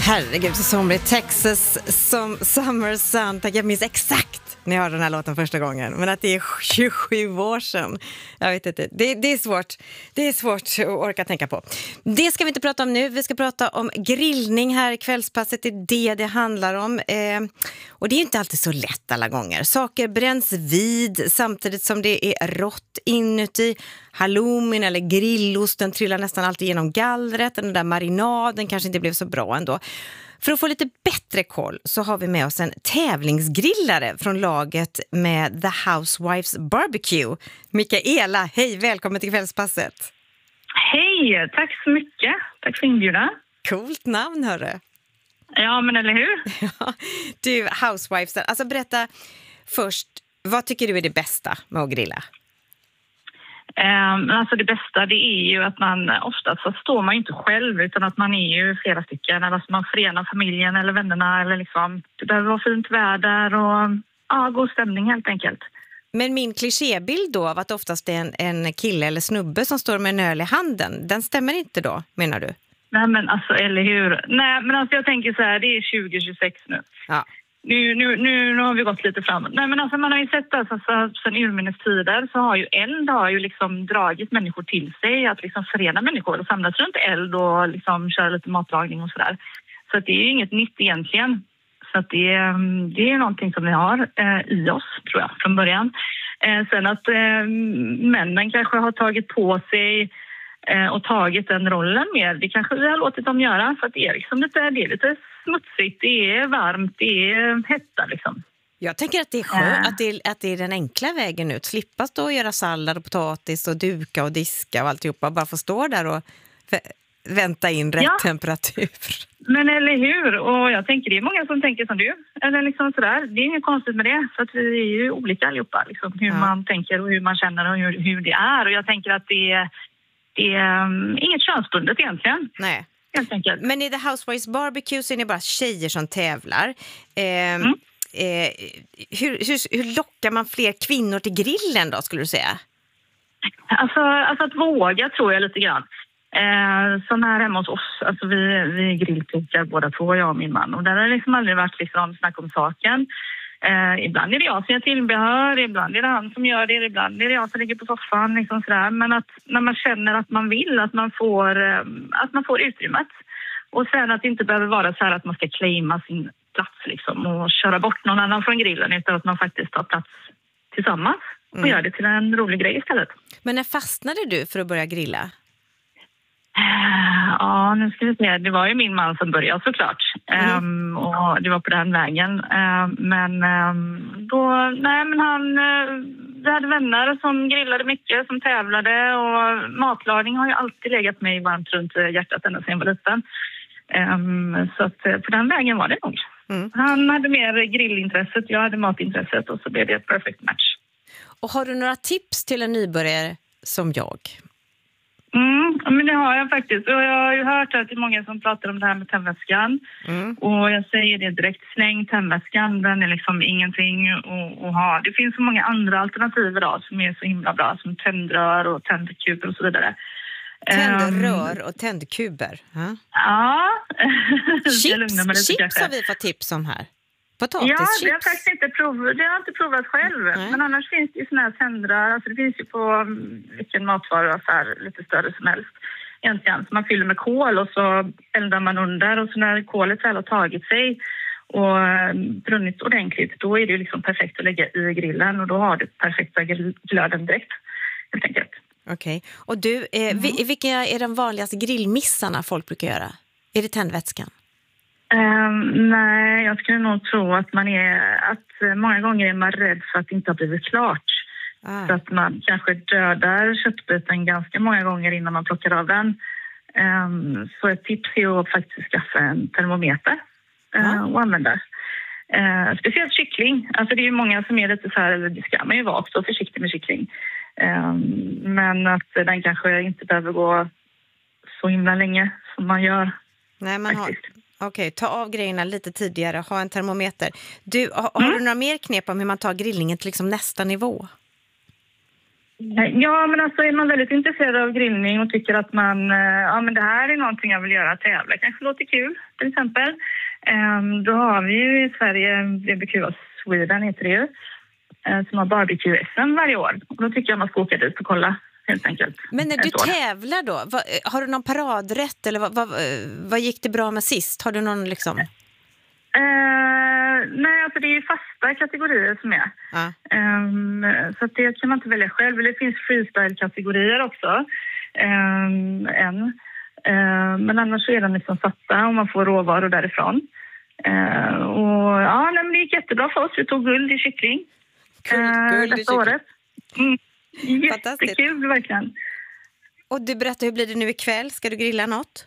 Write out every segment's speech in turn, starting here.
Herregud, så somrigt. Texas som Summer Sun. Jag minns exakt när jag hörde den här låten första gången. Men att det är 27 år sedan. Jag vet inte. Det är svårt. Det är svårt att orka tänka på. Det ska vi inte prata om nu. Vi ska prata om grillning här i kvällspasset. Det är det handlar om. Och det är inte alltid så lätt alla gånger. Saker bränns vid samtidigt som det är rått inuti. Halloumin eller grillosten trillar nästan alltid genom gallret. Den där marinaden kanske inte blev så bra ändå. För att få lite bättre koll så har vi med oss en tävlingsgrillare från laget med The Housewives Barbecue. Mikaela, hej, välkommen till kvällspasset. Hej, tack så mycket. Tack för inbjudan. Coolt namn, hörru. Ja, men eller hur? Ja, du, Housewives, alltså berätta först, vad tycker du är det bästa med att grilla? Alltså det bästa det är ju att man oftast så står man ju inte själv utan att man är ju flera stycken. Alltså man förenar familjen eller vännerna eller liksom, det behöver vara fint väder och ja, god stämning helt enkelt. Men min klichébild då av att oftast det är en kille eller snubbe som står med en öl i handen, den stämmer inte då, menar du? Nej men alltså, eller hur? Nej men alltså jag tänker så här, det är 2026 nu. Ja. Nu har vi gått lite framåt. Nej men alltså man har ju sett alltså, sen urminnes tider så har ju eld liksom dragit människor till sig att liksom förena människor och samlas runt eld och liksom köra lite matlagning och sådär. Så att det är ju inget nytt egentligen. Så att det är någonting som vi har i oss tror jag från början. Sen att männen kanske har tagit på sig och tagit den rollen mer. Det kanske vi har låtit dem göra för att det är liksom det är lite smutsigt, det är varmt, det är hetta liksom. Jag tänker att det är skönt att det är den enkla vägen ut. Slippa stå och göra sallad och potatis och duka och diska och alltihopa. Bara få stå där och vänta in rätt temperatur. Men eller hur? Och jag tänker det är många som tänker som du. Eller liksom sådär. Det är inget konstigt med det. För att vi är ju olika allihopa. Liksom, hur man tänker och hur man känner och hur det är. Och jag tänker att det är inget könsbundet egentligen. Nej. Helt enkelt. Men i The Housewives Barbecue så är det bara tjejer som tävlar. Hur lockar man fler kvinnor till grillen då, skulle du säga? Alltså att våga tror jag lite grann. Som här hemma hos oss, alltså vi grillplunkar båda två, jag och min man. Och där har det liksom aldrig varit liksom snack om saken. Ibland är det jag som gör tillbehör, ibland är det han som gör det, ibland är det jag som ligger på soffan liksom sådär. Men att när man känner att man vill, att man får utrymmet. Och sen att det inte behöver vara så här att man ska claima sin plats liksom och köra bort någon annan från grillen, utan att man faktiskt tar plats tillsammans och gör det till en rolig grej istället. Men när fastnade du för att börja grilla? Ja, nu ska vi se. Det var ju min man som började såklart. Och det var på den vägen. Vi hade vänner som grillade mycket, som tävlade. Och matlagning har ju alltid legat mig varmt runt hjärtat ända sedan jag var liten. Så att på den vägen var det nog. Han hade mer grillintresset, jag hade matintresset och så blev det ett perfect match. Och har du några tips till en nybörjare som jag? Men det har jag faktiskt. Och jag har ju hört att det är många som pratar om det här med tändvätskan. Och jag säger det direkt, släng tändvätskan. Den är liksom ingenting att ha. Det finns så många andra alternativ idag som är så himla bra. Som tändrör och tändkuber och så vidare. Tändrör och tändkuber? Ja. Chips har vi fått tips om här. Potatischips. Ja, det har jag faktiskt inte provat själv. Nej. Men annars finns det ju såna här tändrar. Alltså det finns ju på vilken matvaruaffär lite större som helst. Egentligen. Så man fyller med kol och så eldar man under. Och så när kolet väl har tagit sig och brunnit ordentligt, då är det ju liksom perfekt att lägga i grillen. Och då har du perfekta glöden direkt, helt enkelt. Okej. Och du, vilka är de vanligaste grillmissarna folk brukar göra? Är det tändvätskan? Nej, jag skulle nog tro att många gånger är man rädd för att det inte har blivit klart. Så att man kanske dödar köttbiten ganska många gånger innan man plockar av den. Så ett tips är att faktiskt skaffa en termometer och använda. Speciellt kyckling. Alltså det är ju många som är lite så här, det ska man ju vara också försiktig med kyckling. Men att den kanske inte behöver gå så himla länge som man gör. Nej, man faktiskt. Okej, ta av grejerna lite tidigare, ha en termometer. Du, har du några mer knep om hur man tar grillningen till liksom nästa nivå? Ja, men alltså är man väldigt intresserad av grillning och tycker att men det här är någonting jag vill göra, tävla, kanske låter kul till exempel. Då har vi ju i Sverige BBQ Sweden heter det ju, som har barbecue-SM varje år. Och då tycker jag man ska åka dit och kolla helt enkelt. Men när du tävlar då, har du någon paradrätt eller vad gick det bra med sist? Har du någon liksom... Nej, alltså det är ju fasta kategorier som är. Så att det kan man inte välja själv. Det finns freestyle-kategorier också. Men annars är de liksom satta och man får råvaror därifrån. Men det gick jättebra för oss. Vi tog guld i kyckling. Guld i kyckling. Året. Jättekul verkligen. Och du berättar, hur blir det nu ikväll? Ska du grilla något?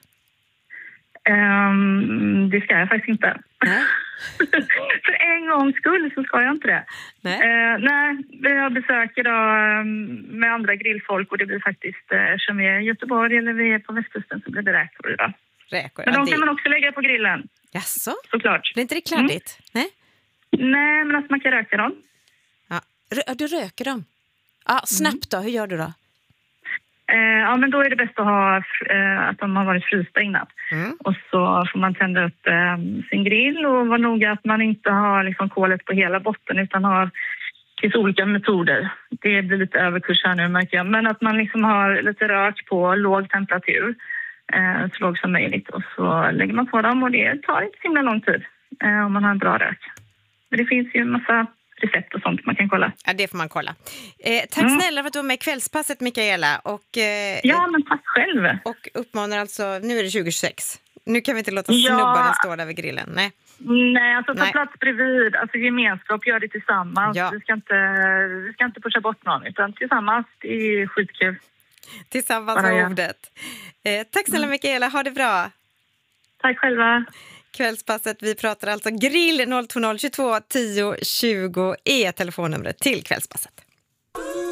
Det ska jag faktiskt inte. För en gångs skull så ska jag inte det. Nej, vi har besök idag med andra grillfolk och det blir faktiskt, som vi är i Göteborg eller vi är på västkusten så blir det räkor idag. Men de kan man också lägga på grillen. Jaså? Såklart. Blir inte det kladdigt? Nej, men att man kan röka dem. Ja, du röker dem? Ja, snabbt då. Hur gör du då? Men då är det bäst att ha att de har varit frysta innan. Och så får man tända upp sin grill och vara noga att man inte har liksom kolet på hela botten utan det finns olika metoder. Det blir lite överkurs här nu märker jag. Men att man liksom har lite rök på låg temperatur, så låg som möjligt. Och så lägger man på dem och det tar inte så himla lång tid om man har en bra rök. Men det finns ju en massa recept och sånt man kan kolla. Ja, det får man kolla. Tack snälla för att du var med i Kvällspasset, Mikaela. Ja, men tack själv. Och uppmanar alltså, nu är det 2026. Nu kan vi inte låta snubbarna stå där vid grillen. Nej, alltså ta plats bredvid. Alltså gemenskap, gör det tillsammans. Ja. Vi ska inte pusha bort någon, utan tillsammans. Det är skitkul. Tillsammans med ordet. Tack snälla Mikaela, ha det bra. Tack själva. Kvällspasset, vi pratar alltså grill. 020 22 10 20 är telefonnumret till Kvällspasset.